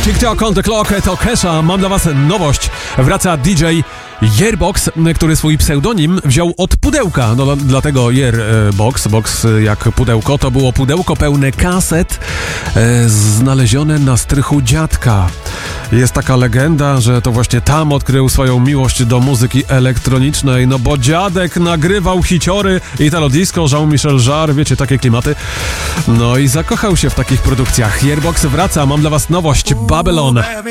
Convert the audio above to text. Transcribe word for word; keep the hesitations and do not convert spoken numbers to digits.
TikTok on the clock to Kesha. Mam dla was nowość. Wraca D J Yearbox, który swój pseudonim wziął od pudełka. No dlatego Yearbox, box jak pudełko. To było pudełko pełne kaset e, znalezione na strychu dziadka. Jest taka legenda, że to właśnie tam odkrył swoją miłość do muzyki elektronicznej, no bo dziadek nagrywał hiciory Italo Disco, Jean-Michel Jarre, wiecie, takie klimaty. No i zakochał się w takich produkcjach. Yearbox wraca, mam dla was nowość, Babylon.